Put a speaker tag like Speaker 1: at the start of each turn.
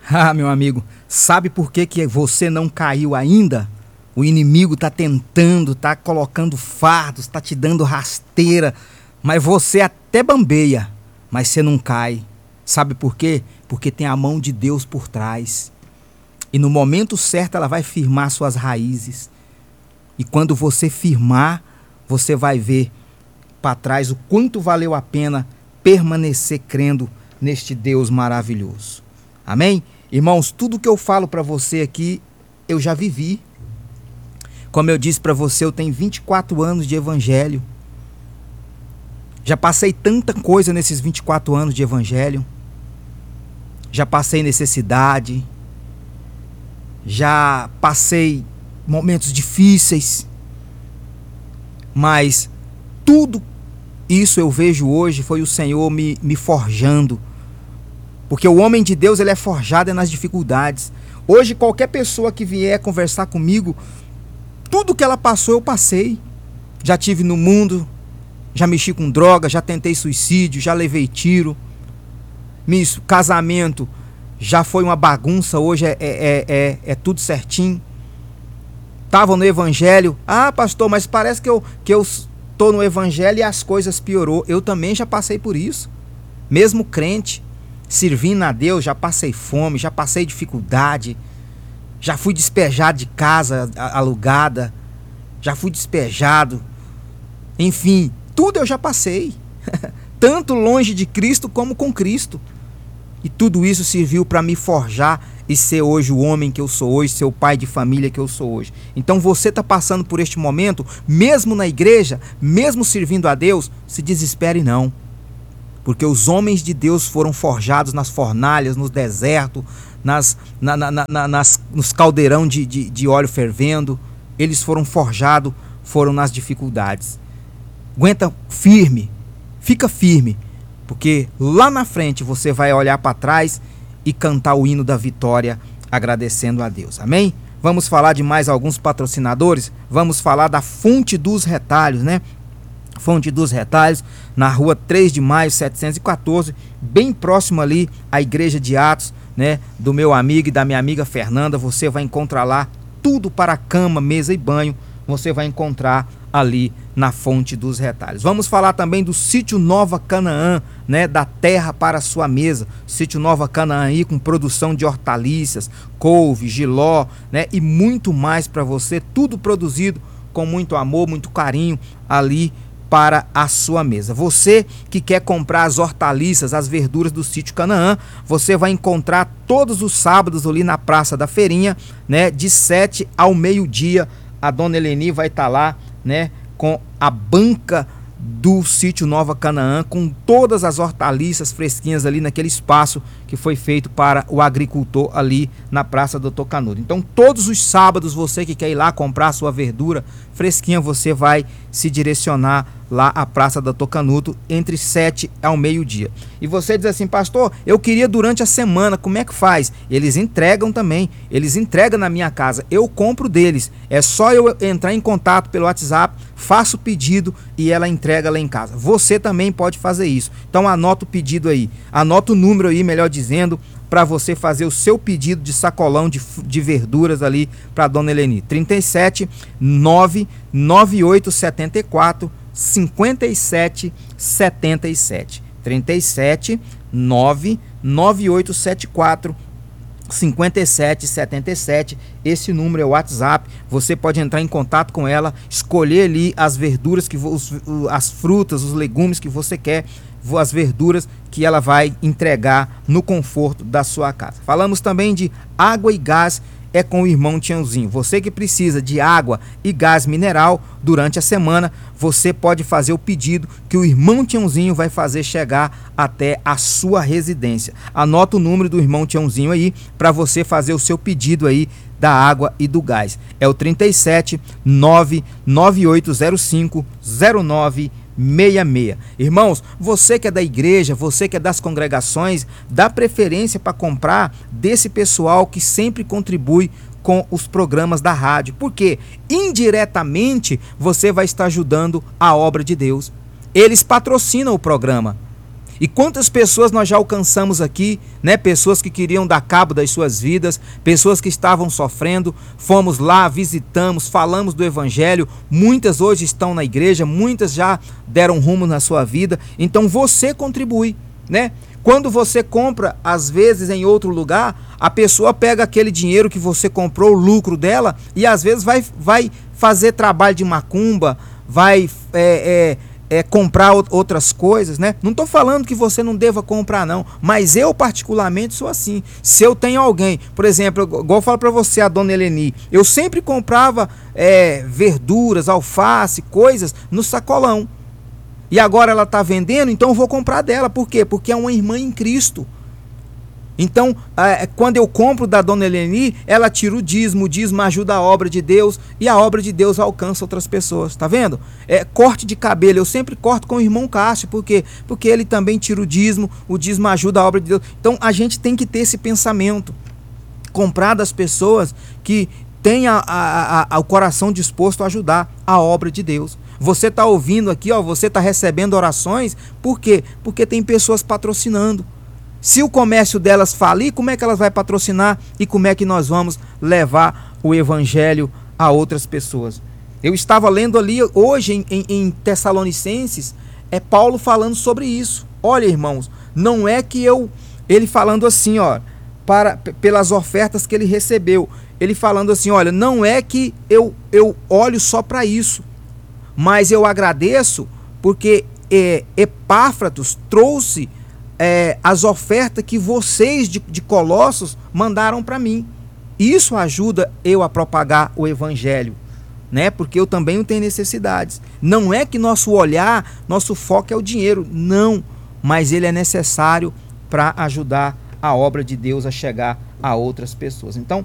Speaker 1: Ah, meu amigo, sabe por que que você não caiu ainda? O inimigo tá tentando, tá colocando fardos, tá te dando rasteira, mas você até bambeia, mas você não cai. Sabe por quê? Porque tem a mão de Deus por trás. E no momento certo ela vai firmar suas raízes. E quando você firmar, você vai ver para trás o quanto valeu a pena permanecer crendo neste Deus maravilhoso. Amém? Irmãos, tudo que eu falo para você aqui, eu já vivi. Como eu disse para você, eu tenho 24 anos de evangelho. Já passei tanta coisa nesses 24 anos de evangelho. Já passei necessidade. Já passei momentos difíceis. Mas tudo isso eu vejo hoje foi o Senhor me forjando. Porque o homem de Deus, ele é forjado nas dificuldades. Hoje, qualquer pessoa que vier conversar comigo, tudo que ela passou, eu passei. Já tive no mundo, já mexi com droga, já tentei suicídio, já levei tiro. Meu casamento já foi uma bagunça, hoje é tudo certinho. Tava no evangelho. Ah, pastor, mas parece que eu tô no evangelho e as coisas piorou. Eu também já passei por isso. Mesmo crente, servindo a Deus, já passei fome, já passei dificuldade, já fui despejado de casa alugada, já fui despejado, enfim, tudo eu já passei, tanto longe de Cristo como com Cristo, e tudo isso serviu para me forjar e ser hoje o homem que eu sou hoje, ser o pai de família que eu sou hoje. Então você está passando por este momento, mesmo na igreja, mesmo servindo a Deus, se desespere não. Porque os homens de Deus foram forjados nas fornalhas, no deserto, nos caldeirão de óleo fervendo. Eles foram forjados, foram nas dificuldades. Aguenta firme, fica firme, porque lá na frente você vai olhar para trás e cantar o hino da vitória, agradecendo a Deus. Amém? Vamos falar de mais alguns patrocinadores? Vamos falar da Fonte dos Retalhos, né? Fonte dos Retalhos, na rua 3 de maio, 714, bem próximo ali à igreja de Atos, né, do meu amigo e da minha amiga Fernanda. Você vai encontrar lá tudo para cama, mesa e banho, você vai encontrar ali na Fonte dos Retalhos. Vamos falar também do Sítio Nova Canaã, né, da terra para a sua mesa. Sítio Nova Canaã aí com produção de hortaliças, couve, jiló, né, e muito mais para você, tudo produzido com muito amor, muito carinho ali para a sua mesa. Você que quer comprar as hortaliças, as verduras do Sítio Canaã, você vai encontrar todos os sábados ali na Praça da Feirinha, né, de 7 ao meio-dia. A dona Eleni vai estar lá, né, com a banca do Sítio Nova Canaã, com todas as hortaliças fresquinhas ali naquele espaço que foi feito para o agricultor ali na Praça Doutor Canudo. Então todos os sábados, você que quer ir lá comprar a sua verdura fresquinha, você vai se direcionar lá à Praça Doutor Canudo entre 7 ao meio-dia. E você diz assim: pastor, eu queria durante a semana, como é que faz? Eles entregam também, eles entregam na minha casa, eu compro deles, é só eu entrar em contato pelo WhatsApp, faço o pedido e ela entrega lá em casa. Você também pode fazer isso. Então anota o pedido aí, anota o número aí, melhor dizendo, para você fazer o seu pedido de sacolão de verduras ali para dona Eleni. 37 99874 5777. 37 99874 5777. Esse número é o WhatsApp. Você pode entrar em contato com ela, escolher ali as verduras, as frutas, os legumes que você quer, as verduras que ela vai entregar no conforto da sua casa. Falamos também de água e gás, é com o irmão Tiãozinho. Você que precisa de água e gás mineral durante a semana, você pode fazer o pedido que o irmão Tiãozinho vai fazer chegar até a sua residência. Anota o número do irmão Tiãozinho aí para você fazer o seu pedido aí da água e do gás. É o 37 99805 0966. Irmãos, você que é da igreja, você que é das congregações, dá preferência para comprar desse pessoal que sempre contribui com os programas da rádio, porque indiretamente você vai estar ajudando a obra de Deus. Eles patrocinam o programa. E quantas pessoas nós já alcançamos aqui, né? Pessoas que queriam dar cabo das suas vidas, pessoas que estavam sofrendo, fomos lá, visitamos, falamos do evangelho, muitas hoje estão na igreja, muitas já deram rumo na sua vida. Então você contribui, né? Quando você compra, às vezes em outro lugar, a pessoa pega aquele dinheiro que você comprou, o lucro dela, e às vezes vai fazer trabalho de macumba, vai comprar outras coisas, né? Não estou falando que você não deva comprar, não, mas eu particularmente sou assim. Se eu tenho alguém, por exemplo, igual eu falo para você, a dona Eleni, eu sempre comprava verduras, alface, coisas no sacolão. E agora ela está vendendo, então eu vou comprar dela. Por quê? Porque é uma irmã em Cristo. Então, quando eu compro da dona Eleni, ela tira o dízimo ajuda a obra de Deus, e a obra de Deus alcança outras pessoas, tá vendo? Corte de cabelo, eu sempre corto com o irmão Cássio, por quê? Porque ele também tira o dízimo ajuda a obra de Deus. Então, a gente tem que ter esse pensamento, comprar das pessoas que têm o coração disposto a ajudar a obra de Deus. Você está ouvindo aqui, ó, você está recebendo orações, por quê? Porque tem pessoas patrocinando. Se o comércio delas falir, como é que elas vão patrocinar e como é que nós vamos levar o evangelho a outras pessoas? Eu estava lendo ali hoje em Tessalonicenses, Paulo falando sobre isso. Olha, irmãos, não é que ele falando assim, ó, pelas ofertas que ele recebeu, ele falando assim, olha, não é que eu olho só para isso, mas eu agradeço porque Epáfrados trouxe as ofertas que vocês de Colossos mandaram para mim. Isso ajuda eu a propagar o evangelho, né? Porque eu também tenho necessidades. Não é que nosso olhar, nosso foco é o dinheiro, não, mas ele é necessário para ajudar a obra de Deus a chegar a outras pessoas. Então,